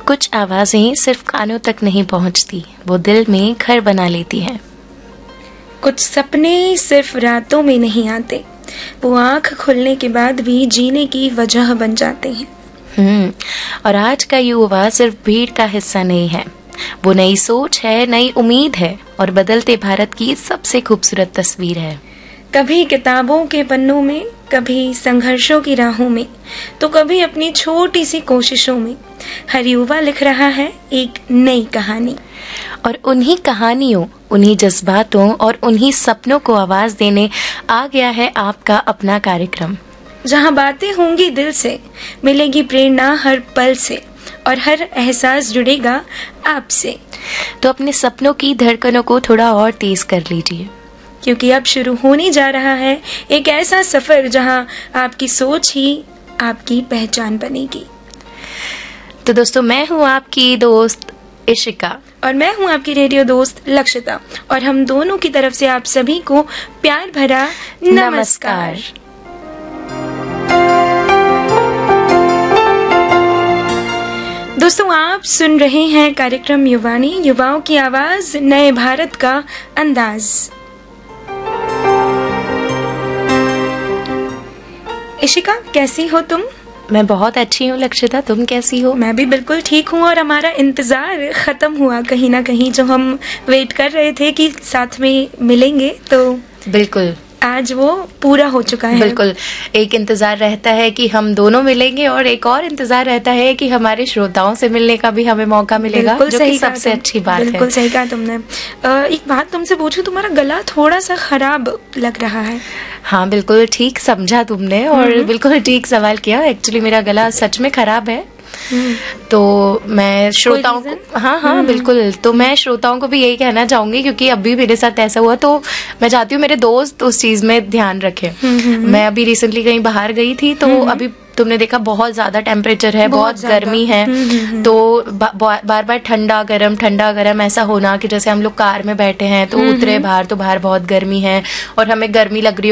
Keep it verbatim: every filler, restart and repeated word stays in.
कुछ आवाजें सिर्फ कानों तक नहीं पहुंचती, वो दिल में घर बना लेती हैं। कुछ सपने सिर्फ रातों में नहीं आते, वो आंख खुलने के बाद भी जीने की वजह बन जाते हैं। हम्म और आज का युवा सिर्फ भीड़ का हिस्सा नहीं है, वो नई सोच है, नई उम्मीद है और बदलते भारत की सबसे खूबसूरत तस्वीर है। कभी किताबों के पन्नों में, कभी संघर्षों की राहों में, तो कभी अपनी छोटी सी कोशिशों में हर युवा लिख रहा है एक नई कहानी। और उन्हीं कहानियों, उन्हीं जज्बातों और उन्हीं सपनों को आवाज देने आ गया है आपका अपना कार्यक्रम, जहां बातें होंगी दिल से, मिलेगी प्रेरणा हर पल से और हर एहसास जुड़ेगा आपसे। तो अपने सपनों की धड़कनों को थोड़ा और तेज कर लीजिए, क्योंकि अब शुरू होने जा रहा है एक ऐसा सफर जहां आपकी सोच ही आपकी पहचान बनेगी। तो दोस्तों, मैं हूँ आपकी दोस्त इशिका और मैं हूँ आपकी रेडियो दोस्त लक्षिता, और हम दोनों की तरफ से आप सभी को प्यार भरा नमस्कार, नमस्कार। दोस्तों, आप सुन रहे हैं कार्यक्रम युवानी, युवाओं की आवाज, नए भारत का अंदाज। इशिका, कैसी हो तुम? मैं बहुत अच्छी हूँ लक्षिता, तुम कैसी हो? मैं भी बिल्कुल ठीक हूँ। और हमारा इंतजार खत्म हुआ कहीं ना कहीं, जो हम वेट कर रहे थे कि साथ में मिलेंगे, तो बिल्कुल आज वो पूरा हो चुका है। बिल्कुल, एक इंतजार रहता है कि हम दोनों मिलेंगे और एक और इंतजार रहता है कि हमारे श्रोताओं से मिलने का भी हमें मौका मिलेगा, जो कि सबसे अच्छी बात है। बिल्कुल सही कहा तुमने। एक बात तुमसे पूछूं, तुम्हारा गला थोड़ा सा खराब लग रहा है। हाँ, बिल्कुल ठीक समझा तुमने और बिल्कुल ठीक सवाल किया। एक्चुअली मेरा गला सच में खराब है, तो मैं श्रोताओं को हाँ हाँ बिल्कुल तो मैं श्रोताओं को भी यही कहना चाहूंगी, क्योंकि अभी मेरे साथ ऐसा हुआ, तो मैं चाहती हूँ मेरे दोस्त उस चीज में ध्यान रखें। मैं अभी रिसेंटली कहीं बाहर गई थी, तो अभी तुमने देखा बहुत ज्यादा टेम्परेचर है, बहुत, बहुत गर्मी है, तो बार बार ठंडा गरम ठंडा गरम ऐसा होना कि जैसे हम लोग कार में बैठे हैं तो उतरे बाहर, तो बाहर बहुत गर्मी है और हमें गर्मी लग रही